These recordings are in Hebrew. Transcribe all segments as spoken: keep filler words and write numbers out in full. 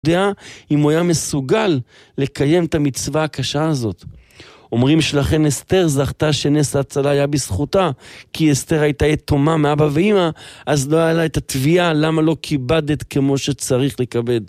יודע אם הוא היה מסוגל לקיים את המצווה הקשה הזאת. אומרים שלכן אסתר זכתה שנס ההצלה היה בזכותה, כי אסתר הייתה יתומה מאבא ואמא, אז לא היה לה את התביעה למה לא כיבדת כמו שצריך לכבד.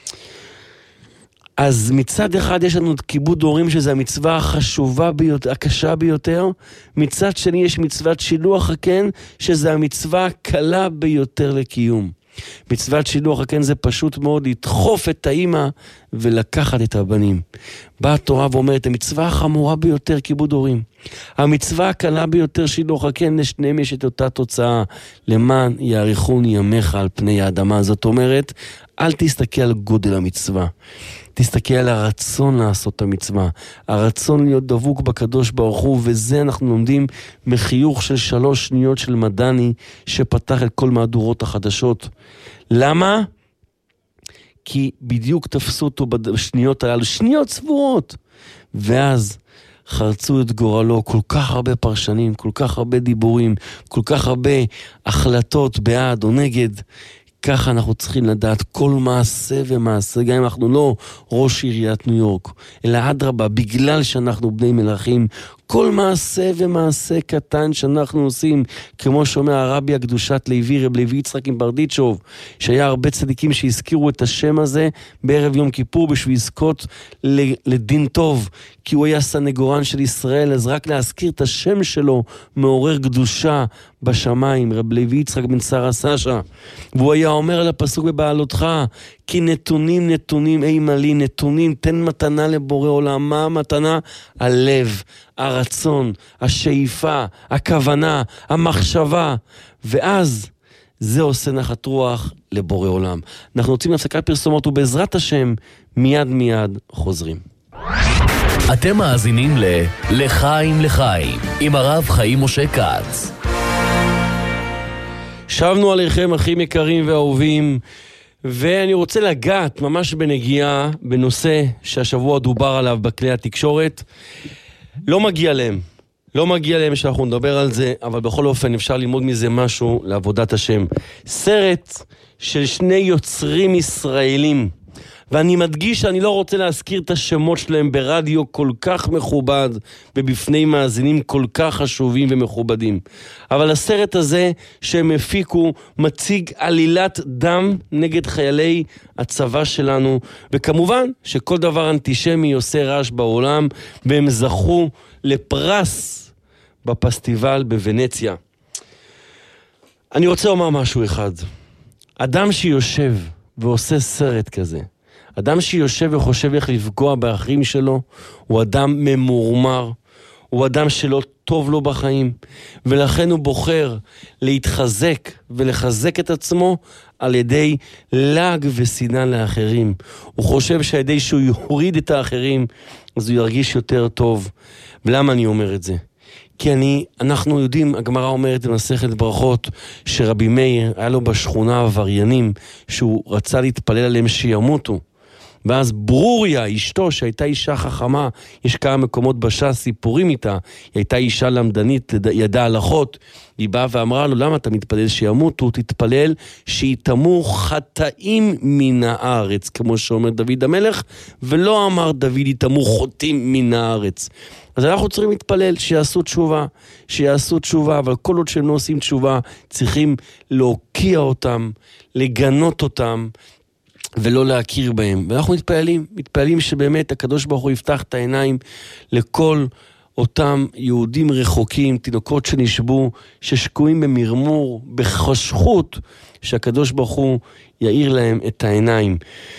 אז מצד אחד יש לנו את כיבוד הורים, שזה המצווה החשובה ביותר, הקשה ביותר. מצד שני יש מצוות שילוח הקן, שזה המצווה הקלה ביותר לקיום. מצוות שילוח הקן זה פשוט מאוד לדחוף את האמא ולקחת את הבנים. באה התורה ואומרת, המצווה החמורה ביותר כיבוד הורים. המצווה הקלה ביותר שילוח הקן, לשניהם יש את אותה תוצאה, למען יאריכון ימיך על פני האדמה. זאת אומרת, אל תסתכל על גודל המצווה. תסתכל על הרצון לעשות את המצווה, הרצון להיות דבוק בקדוש ברוך הוא, וזה אנחנו לומדים מחיוך של שלוש שניות של מדני, שפתח את כל מהדורות החדשות. למה? כי בדיוק תפסו אותו בשניות הללו, שניות סבורות, ואז חרצו את גורלו כל כך הרבה פרשנים, כל כך הרבה דיבורים, כל כך הרבה החלטות בעד או נגד. ככה אנחנו צריכים לדעת כל מעשה ומעשה, גם אם אנחנו לא ראש עיריית ניו יורק, אלא אדרבה, בגלל שאנחנו בני מלכים, כל מעשה ומעשה קטן שאנחנו עושים, כמו שאומר הרבי הקדושת לוי, רב לוי יצחק עם ברדיצ'וב, שהיה הרבה צדיקים שהזכירו את השם הזה בערב יום כיפור, בשביל לזכות לדין טוב, כי הוא היה סנגורן של ישראל, אז רק להזכיר את השם שלו, מעורר קדושה בשמיים, רב לוי יצחק בן שרה סשה, והוא היה אומר על הפסוק בבעלותך, כי נתונים נתונים אימה לי, נתונים תן מתנה לבורא עולם. מה המתנה? הלב, הרצון, השאיפה, הכוונה, המחשבה, ואז זה עושה נחת רוח לבורא עולם. אנחנו רוצים להפסקת פרסומות, ובעזרת השם מיד מיד חוזרים. אתם מאזינים ל לחיים לחיים עם הרב חיים משה כץ. שבנו עליכם אחים יקרים ואהובים, ואני רוצה לגעת ממש בנגיעה בנושא שהשבוע דובר עליו בכלי התקשורת. לא מגיע להם, לא מגיע להם שאנחנו נדבר על זה, אבל בכל אופן אפשר ללמוד מזה משהו לעבודת השם. סרט של שני יוצרים ישראלים, ואני מדגיש שאני לא רוצה להזכיר את השמות שלהם ברדיו כל כך מכובד, ובפני מאזינים כל כך חשובים ומכובדים. אבל הסרט הזה שהם הפיקו מציג עלילת דם נגד חיילי הצבא שלנו, וכמובן שכל דבר אנטישמי עושה רעש בעולם, והם זכו לפרס בפסטיבל בוונציה. אני רוצה לומר משהו אחד. אדם שיושב ועושה סרט כזה, אדם שיושב וחושב איך לפגוע באחרים שלו, הוא אדם ממורמר, הוא אדם שלא טוב לו בחיים, ולכן הוא בוחר להתחזק ולחזק את עצמו על ידי לג ושנאה לאחרים. הוא חושב שעל ידי שהוא יוריד את האחרים, אז הוא ירגיש יותר טוב. ולמה אני אומר את זה? כי אני, אנחנו יודעים, הגמרא אומרת במסכת ברכות, שרבי מאיר היה לו בשכונה עבריינים, שהוא רצה להתפלל עליהם שימותו. ואז ברוריה, אשתו, שהייתה אישה חכמה, יש כמה מקומות בש"ס סיפורים איתה, היא הייתה אישה למדנית, ידעה הלכות, היא באה ואמרה לו, למה אתה מתפלל שימותו? תתפלל שיתמו חטאים מן הארץ, כמו שאומר דוד המלך, ולא אמר דוד יתמו חוטאים מן הארץ. אז אנחנו צריכים להתפלל שיעשו תשובה, שיעשו תשובה, אבל כל עוד שהם לא עושים תשובה, צריכים להוקיע אותם, לגנות אותם, ולא להכיר בהם. ואנחנו מתפעלים, מתפעלים שבאמת הקדוש ברוך הוא יפתח את העיניים לכל אותם יהודים רחוקים, תינוקות שנשבו, ששקועים במרמור, בחשכות, שהקדוש ברוך הוא יאיר להם את העיניים.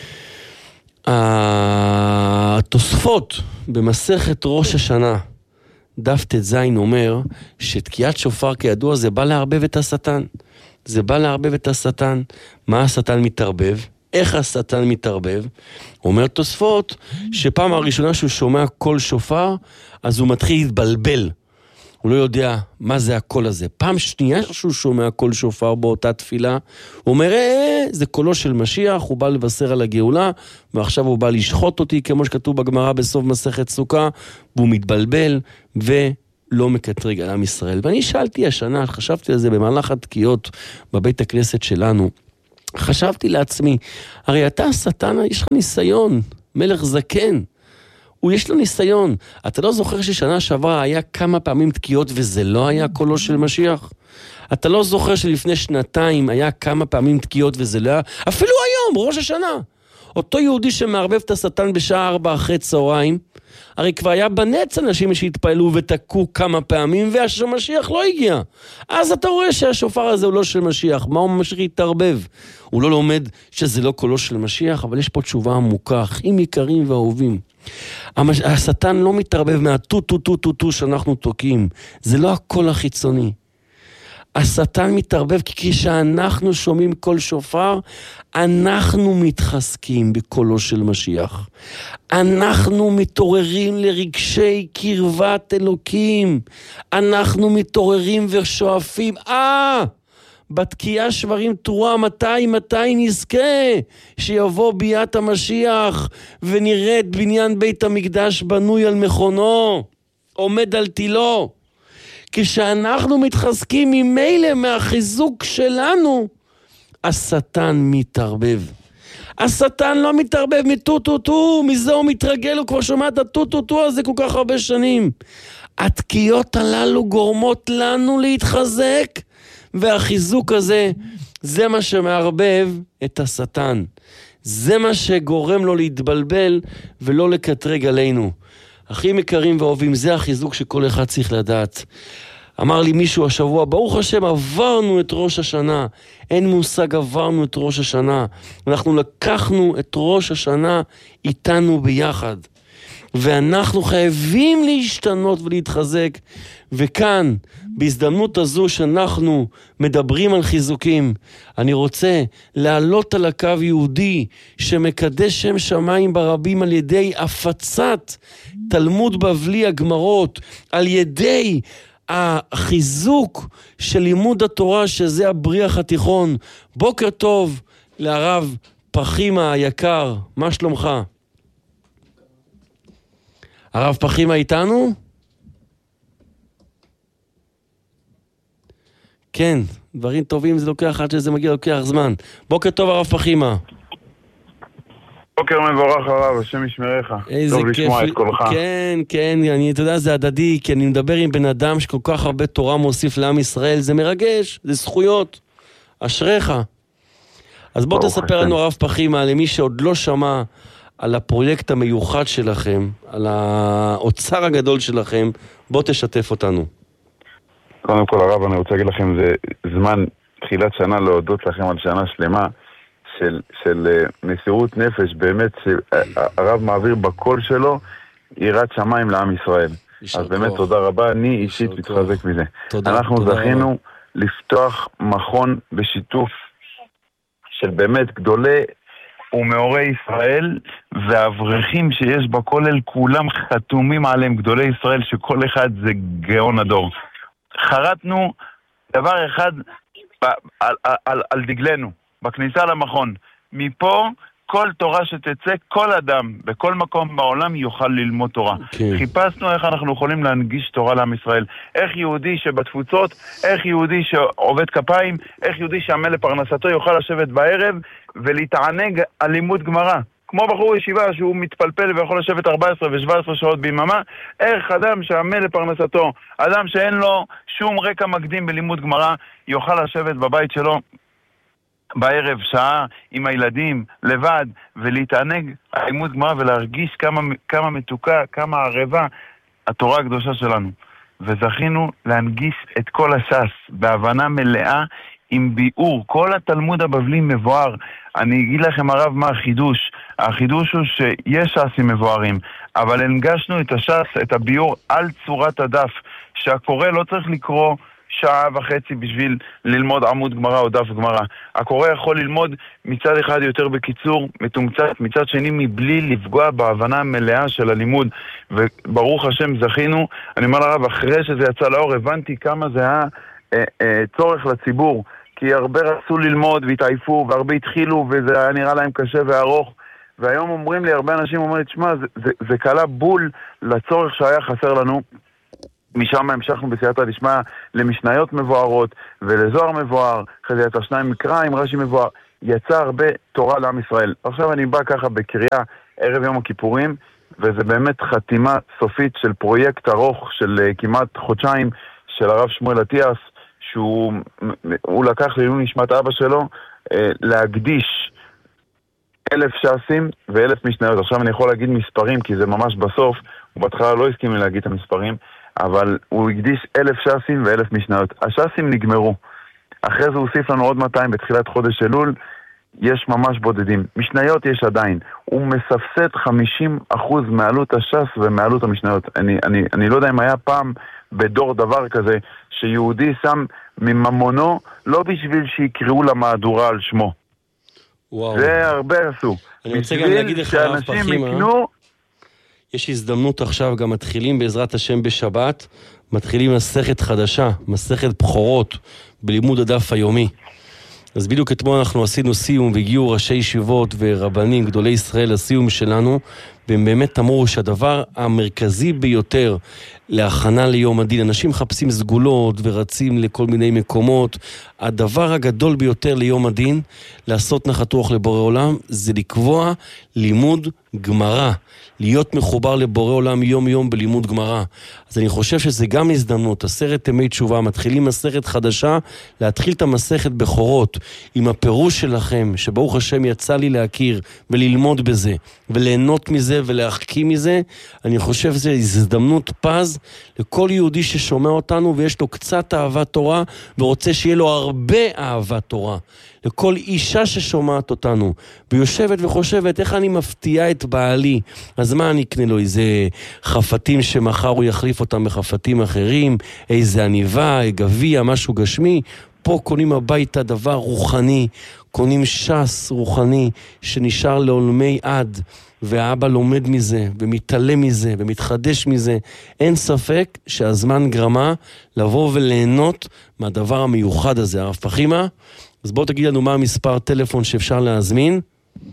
התוספות במסכת ראש השנה, דף ט"ז אומר, שתקיעת שופר כידוע זה בא להרבב את השטן. זה בא להרבב את השטן. מה השטן מתערבב? איך השטן מתערבב? אומר תוספות שפעם הראשונה שהוא שומע קול שופר, אז הוא מתחיל להתבלבל. הוא לא יודע מה זה הקול הזה. פעם שנייה שהוא שומע קול שופר באותה תפילה, הוא אומר, אה, זה קולו של משיח, הוא בא לבשר על הגאולה, ועכשיו הוא בא לשחוט אותי, כמו שכתוב בגמרא בסוף מסכת סוכה, והוא מתבלבל ולא מקטרג על עם ישראל. ואני שאלתי השנה, חשבתי על זה במהלך התקיעות בבית הכנסת שלנו, חשבתי לעצמי, הרי אתה השטן, יש לך ניסיון, מלך זקן, הוא יש לו ניסיון. אתה לא זוכר ששנה שעברה היה כמה פעמים תקיעות וזה לא היה קולו של משיח? אתה לא זוכר שלפני שנתיים היה כמה פעמים תקיעות וזה לא היה? אפילו היום, ראש השנה. אותו יהודי שמערבב את השטן בשעה ארבע אחרי צהריים, הרי כבר היה בנץ אנשים שהתפעלו ותקעו כמה פעמים והמשיח לא הגיע. אז אתה רואה שהשופר הזה הוא לא של משיח. מה הוא ממשיך להתערבב? הוא לא לומד שזה לא קולו של משיח, אבל יש פה תשובה עמוקה, אחים יקרים ואהובים. השטן לא מתערבב מהטו טו טו טו טו שאנחנו תוקעים. זה לא הקול החיצוני. השטן מתערבב כי כשאנחנו שומעים קול שופר, אנחנו מתחזקים בקולו של משיח. אנחנו מתעוררים לרגשי קרבת אלוקים. אנחנו מתעוררים ושואפים, אה, בתקיעה שברים תרועה, מתי, מתי נזכה שיבוא ביאת המשיח ונראה את בניין בית המקדש בנוי על מכונו, עומד על תילו. כשאנחנו מתחזקים ממילא מהחיזוק שלנו, השטן מתערבב. השטן לא מתערבב מטו-טו-טו, מזה הוא מתרגל, הוא כבר שומע את הטו-טו-טו הזה כל כך הרבה שנים. התקיעות הללו גורמות לנו להתחזק, והחיזוק הזה, זה מה שמערבב את השטן. זה מה שגורם לו להתבלבל ולא לקטרג עלינו. אחים יקרים ואוהבים, זה החיזוק שכל אחד צריך לדעת. אמר לי מישהו השבוע, ברוך השם, עברנו את ראש השנה. אין מושג, עברנו את ראש השנה. אנחנו לקחנו את ראש השנה איתנו ביחד. ואנחנו חייבים להשתנות ולהתחזק. וכאן, בהזדמנות הזו שאנחנו מדברים על חיזוקים, אני רוצה לעלות על הקו יהודי שמקדש שם שמיים ברבים על ידי הפצת תלמוד בבלי הגמרות, על ידי החיזוק של לימוד התורה, שזה הבריח התיכון. בוקר טוב לרב פחימה היקר, מה שלומך? הרב פחימה איתנו? כן, דברים טובים זה לוקח עד שזה מגיע, לוקח זמן. בוקר טוב הרב פחימה. בוקר מבורך הרב, השם ישמריך. טוב לשמוע את קולך. כן, כן, אני, אתה יודע, זה הדדי, כי אני מדבר עם בן אדם שכל כך הרבה תורה מוסיף לעם ישראל, זה מרגש, זה זכויות, אשריך. אז בוא תספר לנו הרב פחימה, למי שעוד לא שמע על הפרויקט המיוחד שלכם, על האוצר הגדול שלכם, בוא תשתף אותנו. קודם כל הרב, אני רוצה להגיד לכם, זה זמן תחילת שנה להודות לכם על שנה שלמה של, של מסירות נפש, באמת שהרב מעביר בקול שלו יראת שמיים לעם ישראל. אז באמת תודה רבה, אני אישית מתחזק מזה. אנחנו זכינו לפתוח מכון בשיתוף של באמת גדולי ומאורי ישראל, והאברכים שיש בכולל כולם חתומים עליהם גדולי ישראל, שכל אחד זה גאון הדור. חרטנו דבר אחד על, על, על, על דגלנו, בכניסה למכון. מפה כל תורה שתצא, כל אדם בכל מקום בעולם יוכל ללמוד תורה. Okay. חיפשנו איך אנחנו יכולים להנגיש תורה לעם ישראל. איך יהודי שבתפוצות, איך יהודי שעובד כפיים, איך יהודי שעמל לפרנסתו יוכל לשבת בערב ולהתענג על לימוד גמרא. כמו בחור ישיבה שהוא מתפלפל ויכול לשבת ארבע עשרה ושבע עשרה שעות ביממה, איך אדם שעמל לפרנסתו, אדם שאין לו שום רקע מקדים בלימוד גמרא, יוכל לשבת בבית שלו בערב שעה עם הילדים לבד ולהתענג על לימוד גמרא ולהרגיש כמה, כמה מתוקה, כמה ערבה התורה הקדושה שלנו. וזכינו להנגיש את כל הש"ס בהבנה מלאה עם ביאור. כל התלמוד הבבלי מבואר. אני אגיד לכם הרב מה החידוש. החידוש הוא שיש ש"סים מבוארים, אבל הנגשנו את הש"ס, את הביאור על צורת הדף, שהקורא לא צריך לקרוא שעה וחצי בשביל ללמוד עמוד גמרא או דף גמרא. הקורא יכול ללמוד מצד אחד יותר בקיצור, מתומצת, מצד שני מבלי לפגוע בהבנה המלאה של הלימוד. וברוך השם זכינו. אני אומר לרב, אחרי שזה יצא לאור הבנתי כמה זה היה אה, אה, צורך לציבור, כי הרבה רצו ללמוד והתעייפו והרבה התחילו וזה היה נראה להם קשה וארוך, והיום אומרים לי, הרבה אנשים אומרים לי, תשמע, זה, זה, זה קלה בול לצורך שהיה חסר לנו. משם המשכנו בסייעתא דשמיא למשניות מבוארות ולזוהר מבואר, אחרי זה יצא שניים מקרא עם רש"י מבואר. יצא הרבה תורה לעם ישראל. עכשיו אני בא ככה בקריאה ערב יום הכיפורים, וזה באמת חתימה סופית של פרויקט ארוך של כמעט חודשיים של הרב שמואל אטיאס, שהוא הוא לקח לעילוי נשמת אבא שלו להקדיש אלף ש"סים ואלף משניות. עכשיו אני יכול להגיד מספרים כי זה ממש בסוף, הוא בהתחלה לא הסכים לי להגיד את המספרים, אבל הוא הקדיש אלף ש"סים ואלף משניות. הש"סים נגמרו. אחרי זה הוא הוסיף לנו עוד מאתיים בתחילת חודש אלול, יש ממש בודדים. משניות יש עדיין. הוא מספסד חמישים אחוז מעלות הש"ס ומעלות המשניות. אני, אני, אני לא יודע אם היה פעם בדור דבר כזה, שיהודי שם מממונו, לא בשביל שיקראו למהדורה על שמו. וואו. זה הרבה עשו. אני רוצה גם להגיד לך, הרב פחימה, יקנו... יש הזדמנות עכשיו, גם מתחילים בעזרת השם בשבת, מתחילים מסכת חדשה, מסכת בחורות, בלימוד הדף היומי. אז בדיוק אתמול אנחנו עשינו סיום, והגיעו ראשי ישיבות ורבנים, גדולי ישראל, לסיום שלנו, והם באמת אמרו שהדבר המרכזי ביותר להכנה ליום הדין, אנשים מחפשים סגולות ורצים לכל מיני מקומות, הדבר הגדול ביותר ליום הדין, לעשות נחת רוח לבורא עולם, זה לקבוע לימוד גמרא, להיות מחובר לבורא עולם יום יום בלימוד גמרא. אז אני חושב שזה גם הזדמנות, עשרת ימי תשובה, מתחילים מסכת חדשה, להתחיל את המסכת בחורות, עם הפירוש שלכם, שברוך השם יצא לי להכיר וללמוד בזה, וליהנות מזה ולהחכים מזה. אני חושב שזה הזדמנות פז לכל יהודי ששומע אותנו ויש לו קצת אהבת תורה ורוצה שיהיה לו הרבה אהבת תורה. לכל אישה ששומעת אותנו ויושבת וחושבת איך אני מפתיעה את בעלי, אז מה אני אקנה לו? איזה חפתים שמחר הוא יחליף אותם בחפתים אחרים, איזה עניבה, גביע, משהו גשמי. פה קונים הביתה דבר רוחני, קונים שס רוחני שנשאר לעולמי עד, והאבא לומד מזה ומתעלם מזה ומתחדש מזה. אין ספק שהזמן גרמה לבוא וליהנות מהדבר המיוחד הזה. הרב פחימה, אז בוא תגיד לנו מה המספר טלפון שאפשר להזמין.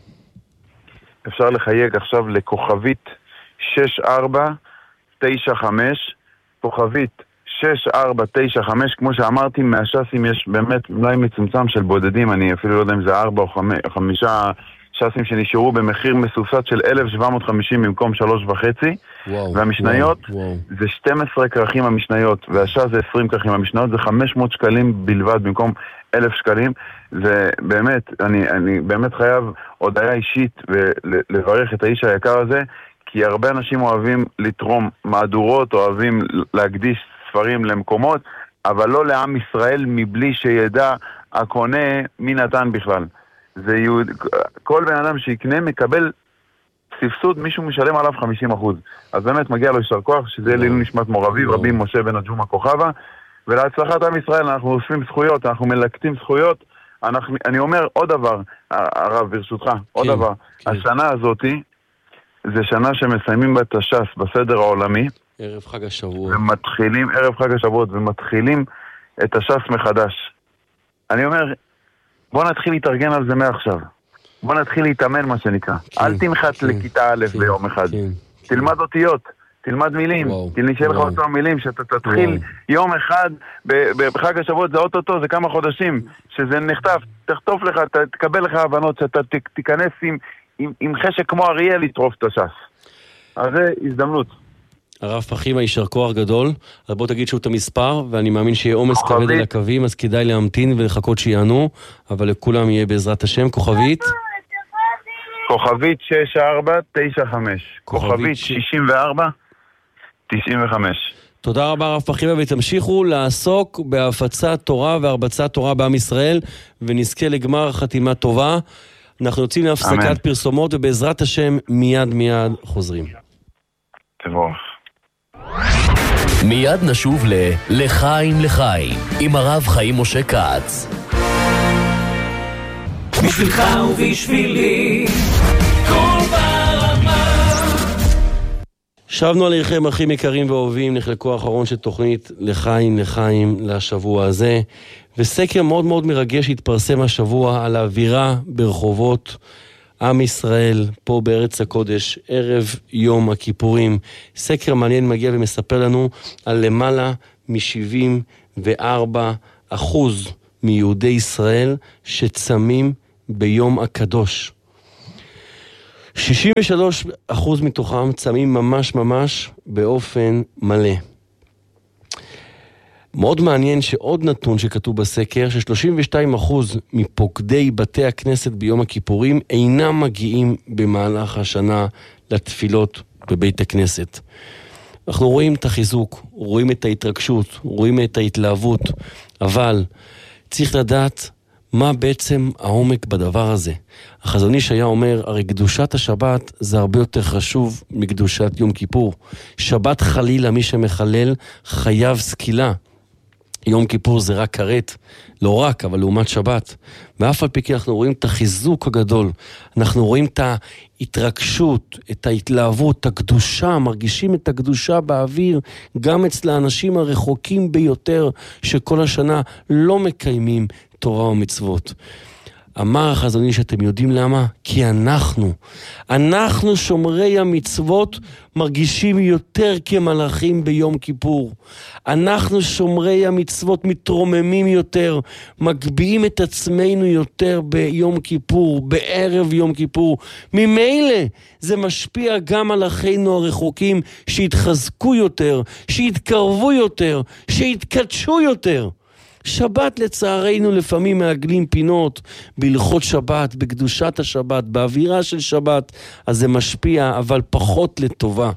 אפשר לחייג עכשיו לכוכבית שש ארבע תשע חמש, כוכבית שש ארבע תשע חמש. כמו שאמרתי, מהש"סים יש באמת מלאי מצומצם של בודדים, אני אפילו לא יודע אם זה ארבע או חמישה ש"סים שנשארו במחיר מסובסד של אלף שבע מאות וחמישים במקום שלוש וחצי. וואו, והמשניות וואו, וואו. זה שתים עשרה כרכים המשניות, והש"ס זה עשרים כרכים המשניות, זה חמש מאות שקלים בלבד במקום אלף שקלים. זה באמת, אני, אני באמת חייב הודעה אישית ולברך את האיש היקר הזה, כי הרבה אנשים אוהבים לתרום מהדורות, אוהבים להקדיש ספרים למקומות, אבל לא לעם ישראל מבלי שידע הקונה מי נתן בכלל. זה יהוד... כל בן אדם שיקנה מקבל סבסוד, מישהו משלם עליו חמישים אחוז. אז באמת מגיע לו יישר כוח, שזה לעילוי נשמת מורבי, רבי משה בן הג'ומא כוכבא, ולהצלחת עם ישראל אנחנו אוספים זכויות, אנחנו מלקטים זכויות. אנחנו... אני אומר עוד דבר, הרב ברשותך, עוד כן, דבר. כן. השנה הזאת זה שנה שמסיימים בה את הש"ס בסדר העולמי. ערב חג השבועות. ומתחילים, ערב חג השבועות, ומתחילים את הש"ס מחדש. אני אומר, בוא נתחיל להתארגן על זה מעכשיו. בוא נתחיל להתאמן מה שנקרא. כן, אל תנחת כן, לכיתה א' כן, ביום אחד. כן, תלמד כן. אותיות, תלמד מילים. כי נשאר לך אותם מילים שאתה תתחיל וואו. יום אחד בחג השבועות, זה אוטוטו, זה כמה חודשים, שזה נכתב, תכתוב לך, תקבל לך הבנות, שאתה תיכנס עם, עם, עם חשק כמו אריה לטרוף את הש"ס. אז זה הזדמנות. הרב פחימה, יישר כוח גדול. אז בוא תגיד שוב את המספר, ואני מאמין שיהיה עומס כבד על הקווים, אז כדאי להמתין ולחכות שיענו, אבל לכולם יהיה בעזרת השם. כוכבית? כוכבית שש ארבע תשע חמש. כוכבית שישים וארבע תשעים וחמש. תודה רבה הרב פחימה, ותמשיכו לעסוק בהפצת תורה והרבצת תורה בעם ישראל, ונזכה לגמר חתימה טובה. אנחנו יוצאים להפסקת פרסומות, ובעזרת השם מיד מיד חוזרים. תבורך. מיד נשוב ל לחיים לחיים עם הרב חיים משה כץ. בשבילך ובשבילי כל ברמה. שבנו עליכם אחים יקרים ואוהבים, נחלקו האחרון של תוכנית לחיים לחיים לשבוע הזה, וסקר מאוד מאוד מרגש התפרסם השבוע על האווירה ברחובות עם ישראל פה בארץ הקודש, ערב יום הכיפורים. סקר מעניין מגיע ומספר לנו על למעלה מ-שבעים וארבעה אחוז מיהודי ישראל שצמים ביום הקדוש. שישים ושלושה אחוז מתוכם צמים ממש ממש באופן מלא. מאוד מעניין שעוד נתון שכתוב בסקר, ש-שלושים ושניים אחוז מפוקדי בתי הכנסת ביום הכיפורים אינם מגיעים במהלך השנה לתפילות בבית הכנסת. אנחנו רואים את החיזוק, רואים את ההתרגשות, רואים את ההתלהבות, אבל צריך לדעת מה בעצם העומק בדבר הזה. החזון איש היה אומר, הרי קדושת השבת זה הרבה יותר חשוב מקדושת יום כיפור. שבת חלילה, מי שמחלל חייב סקילה. יום כיפור זה רק כרת, לא רק, אבל לעומת שבת. ואף על פי כן אנחנו רואים את החיזוק הגדול, אנחנו רואים את ההתרגשות, את ההתלהבות, את הקדושה, מרגישים את הקדושה באוויר, גם אצל האנשים הרחוקים ביותר, שכל השנה לא מקיימים תורה ומצוות. אמר החזון איש, שאתם יודעים למה? כי אנחנו, אנחנו שומרי המצוות מרגישים יותר כמלאכים ביום כיפור. אנחנו שומרי המצוות מתרוממים יותר, מגביעים את עצמנו יותר ביום כיפור, בערב יום כיפור. ממילא זה משפיע גם על אחינו הרחוקים שהתחזקו יותר, שהתקרבו יותר, שהתקדשו יותר. שבת לצערנו לפעמים מעגלים פינות בהלכות שבת, בקדושת השבת, באווירה של שבת, אז זה משפיע, אבל פחות לטובה.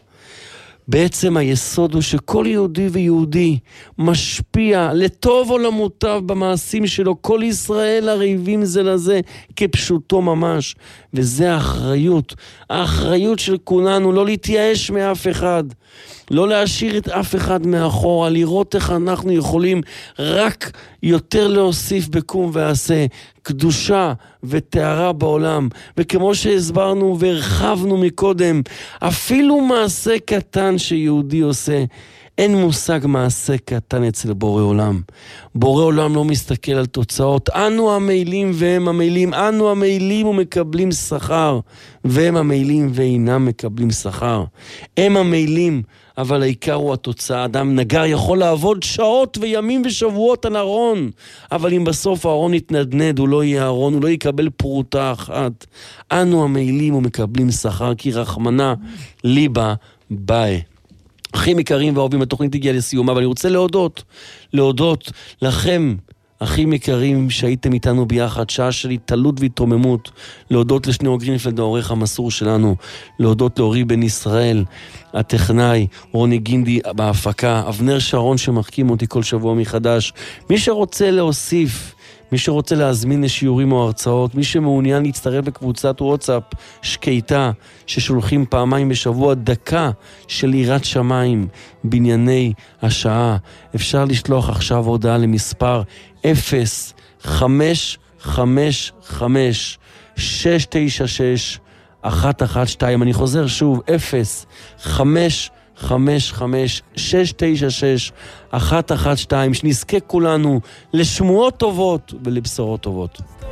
בעצם היסוד הוא שכל יהודי ויהודי משפיע לטוב או למוטב במעשים שלו. כל ישראל הרעבים זה לזה כפשוטו ממש, וזה האחריות. האחריות של כולנו לא להתייאש מאף אחד, לא להשאיר את אף אחד מאחורה, לראות איך אנחנו יכולים רק יותר להוסיף בקום ועשה, קדושה ותארה בעולם. וכמו שהסברנו והרחבנו מקודם, אפילו מעשה קטן שיהודי עושה, אין מושג מעשה קטן אצל בורא עולם. בורא עולם לא מסתכל על תוצאות. אנו המעילים והם המעילים, אנו המעילים ומקבלים שכר, והם המעילים ואינם מקבלים שכר. הם המעילים, אבל העיקר הוא התוצאה. אדם נגר יכול לעבוד שעות וימים ושבועות על ארון, אבל אם בסוף הארון יתנדנד, הוא לא יהיה ארון, הוא לא יקבל פרוטה אחת. אנו המעילים ומקבלים שכר, כי רחמנה ליבה באי. אחים יקרים ואהובים, התוכנית הגיעה לסיומה, ואני רוצה להודות, להודות לכם, אחים יקרים שהייתם איתנו ביחד, שעה של התעלות והתרוממות, להודות לשניאור גרינפלד, העורך המסור שלנו, להודות לאורי בן ישראל, הטכנאי, רוני גינדי בהפקה, אבנר שרון שמחכים אותי כל שבוע מחדש. מי שרוצה להוסיף, מי שרוצה להזמין לשיעורים או הרצאות, מי שמעוניין להצטרף לקבוצת וואטסאפ שקטה, ששולחים פעמיים בשבוע דקה של יראת שמיים בענייני השעה, אפשר לשלוח עכשיו הודעה למספר אפס חמש חמש חמש שש תשע שש אחת אחת שתיים. אני חוזר שוב, אפס חמש חמש חמש שש תשע שש אחת אחת שתיים, שנזכה כולנו לשמועות טובות ולבשורות טובות.